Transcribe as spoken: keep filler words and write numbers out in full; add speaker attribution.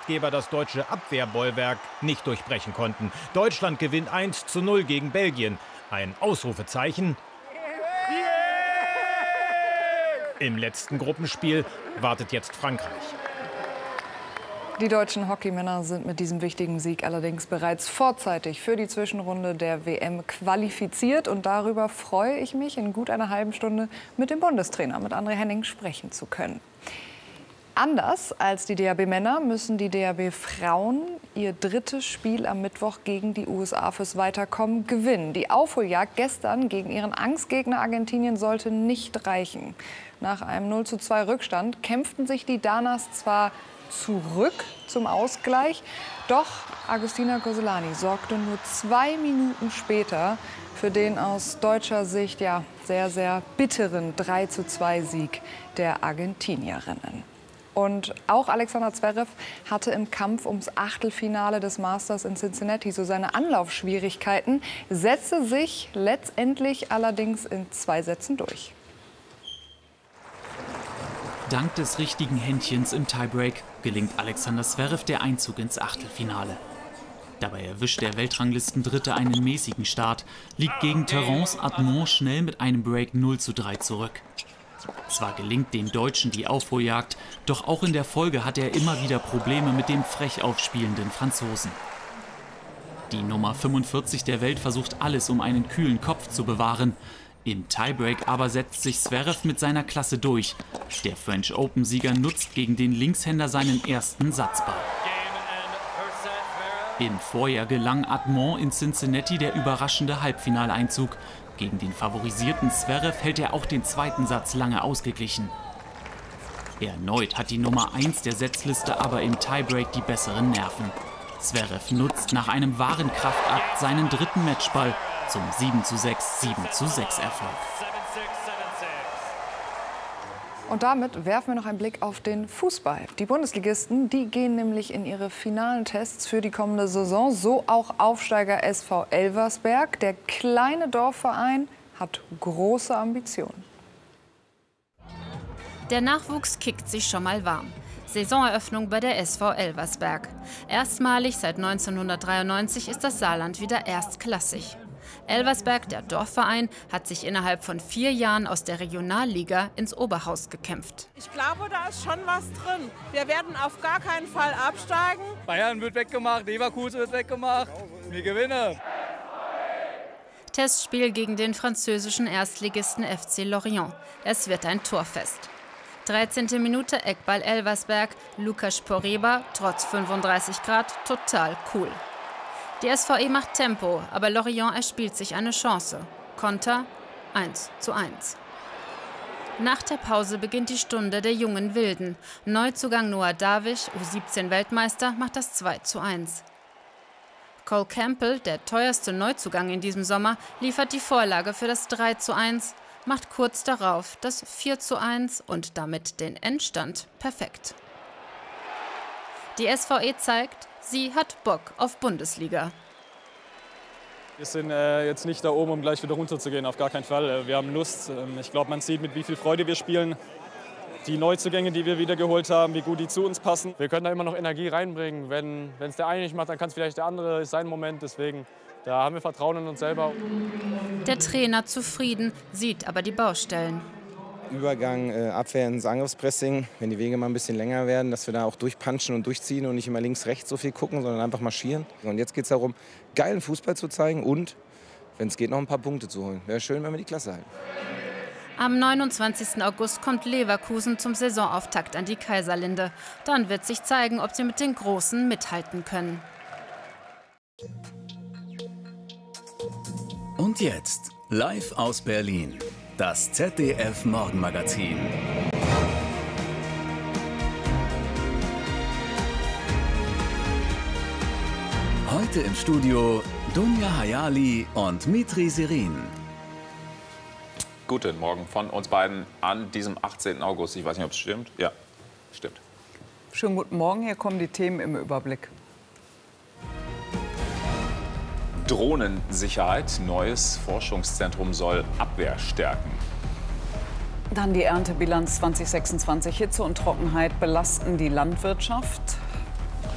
Speaker 1: Gastgeber das deutsche Abwehrbollwerk nicht durchbrechen konnten. Deutschland gewinnt eins zu null gegen Belgien. Ein Ausrufezeichen. Im letzten Gruppenspiel wartet jetzt Frankreich.
Speaker 2: Die deutschen Hockeymänner sind mit diesem wichtigen Sieg allerdings bereits vorzeitig für die Zwischenrunde der W M qualifiziert. Und darüber freue ich mich, in gut einer halben Stunde mit dem Bundestrainer, mit André Henning, sprechen zu können. Anders als die D H B-Männer müssen die D H B-Frauen ihr drittes Spiel am Mittwoch gegen die U S A fürs Weiterkommen gewinnen. Die Aufholjagd gestern gegen ihren Angstgegner Argentinien sollte nicht reichen. Nach einem null zu zwei Rückstand kämpften sich die Danas zwar zurück zum Ausgleich, doch Agustina Corselani sorgte nur zwei Minuten später für den aus deutscher Sicht ja sehr, sehr bitteren drei zu zwei Sieg der Argentinierinnen. Und auch Alexander Zverev hatte im Kampf ums Achtelfinale des Masters in Cincinnati so seine Anlaufschwierigkeiten, setzte sich letztendlich allerdings in zwei Sätzen durch.
Speaker 3: Dank des richtigen Händchens im Tiebreak gelingt Alexander Zverev der Einzug ins Achtelfinale. Dabei erwischt der Weltranglistendritte einen mäßigen Start, liegt gegen Terence Atmon schnell mit einem Break null zu drei zurück. Zwar gelingt dem Deutschen die Aufholjagd, doch auch in der Folge hat er immer wieder Probleme mit dem frech aufspielenden Franzosen. Die Nummer fünfundvierzig der Welt versucht alles, um einen kühlen Kopf zu bewahren. Im Tiebreak aber setzt sich Zverev mit seiner Klasse durch. Der French Open-Sieger nutzt gegen den Linkshänder seinen ersten Satzball. Im Vorjahr gelang Atmon in Cincinnati der überraschende Halbfinaleinzug. Gegen den favorisierten Zverev hält er auch den zweiten Satz lange ausgeglichen. Erneut hat die Nummer eins der Setzliste aber im Tiebreak die besseren Nerven. Zverev nutzt nach einem wahren Kraftakt seinen dritten Matchball zum sieben zu sechs, sieben zu sechs Erfolg.
Speaker 2: Und damit werfen wir noch einen Blick auf den Fußball. Die Bundesligisten, die gehen nämlich in ihre finalen Tests für die kommende Saison. So auch Aufsteiger S V Elversberg. Der kleine Dorfverein hat große Ambitionen.
Speaker 4: Der Nachwuchs kickt sich schon mal warm. Saisoneröffnung bei der S V Elversberg. Erstmalig seit neunzehnhundertdreiundneunzig ist das Saarland wieder erstklassig. Elversberg, der Dorfverein, hat sich innerhalb von vier Jahren aus der Regionalliga ins Oberhaus gekämpft.
Speaker 5: Ich glaube, da ist schon was drin. Wir werden auf gar keinen Fall absteigen.
Speaker 6: Bayern wird weggemacht, Leverkusen wird weggemacht. Wir gewinnen.
Speaker 4: Testspiel gegen den französischen Erstligisten F C Lorient. Es wird ein Torfest. dreizehnte Minute Eckball Elversberg. Lukas Poreba, trotz fünfunddreißig Grad, total cool. Die S V E macht Tempo, aber Lorient erspielt sich eine Chance. Konter eins zu eins. Nach der Pause beginnt die Stunde der jungen Wilden. Neuzugang Noah Davisch, U siebzehn Weltmeister, macht das zwei zu eins. Cole Campbell, der teuerste Neuzugang in diesem Sommer, liefert die Vorlage für das drei zu eins, macht kurz darauf das vier zu eins und damit den Endstand perfekt. Die S V E zeigt, sie hat Bock auf Bundesliga.
Speaker 6: Wir sind äh, jetzt nicht da oben, um gleich wieder runterzugehen, auf gar keinen Fall. Wir haben Lust. Ich glaube, man sieht, mit wie viel Freude wir spielen. Die Neuzugänge, die wir wieder geholt haben, wie gut die zu uns passen. Wir können da immer noch Energie reinbringen. Wenn es der eine nicht macht, dann kann es vielleicht der andere sein Moment. Deswegen, da haben wir Vertrauen in uns selber.
Speaker 4: Der Trainer zufrieden, sieht aber die Baustellen.
Speaker 7: Übergang äh, Abwehr ins Angriffspressing, wenn die Wege mal ein bisschen länger werden, dass wir da auch durchpunchen und durchziehen und nicht immer links, rechts so viel gucken, sondern einfach marschieren. Und jetzt geht es darum, geilen Fußball zu zeigen und, wenn es geht, noch ein paar Punkte zu holen. Wäre schön, wenn wir die Klasse halten.
Speaker 4: Am neunundzwanzigsten August kommt Leverkusen zum Saisonauftakt an die Kaiserlinde. Dann wird sich zeigen, ob sie mit den Großen mithalten können.
Speaker 8: Und jetzt, live aus Berlin. Das Z D F-Morgenmagazin. Heute im Studio Dunja Hayali und Mitri Serin.
Speaker 9: Guten Morgen von uns beiden an diesem achtzehnten August. Ich weiß nicht, ob es stimmt. Ja, stimmt.
Speaker 10: Schönen guten Morgen, hier kommen die Themen im Überblick.
Speaker 9: Drohnensicherheit. Neues Forschungszentrum soll Abwehr stärken.
Speaker 10: Dann die Erntebilanz zwanzig sechsundzwanzig. Hitze und Trockenheit belasten die Landwirtschaft.